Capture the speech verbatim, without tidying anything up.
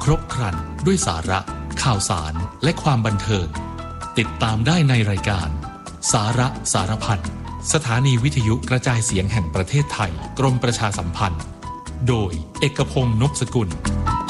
รบครันด้วยสาระข่าวสารและความบันเทิงติดตามได้ในรายการสาระสารพันสถานีวิทยุกระจายเสียงแห่งประเทศไทยกรมประชาสัมพันธ์โดยเอกพงษ์ นพสกุล